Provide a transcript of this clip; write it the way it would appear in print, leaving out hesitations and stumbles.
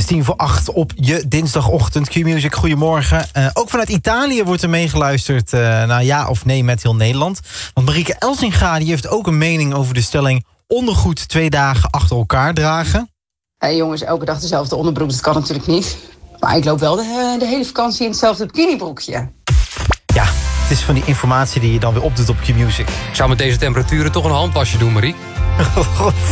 8:16 op je dinsdagochtend. Q-Music, goedemorgen. Ook vanuit Italië wordt er meegeluisterd naar ja of nee met heel Nederland. Want Marieke Elsinga die heeft ook een mening over de stelling... ondergoed 2 dagen achter elkaar dragen. Hey jongens, elke dag dezelfde onderbroek, dat kan natuurlijk niet. Maar ik loop wel de hele vakantie in hetzelfde bikinibroekje. Ja, het is van die informatie die je dan weer opdoet op Q-Music. Ik zou met deze temperaturen toch een handwasje doen, Marie. God.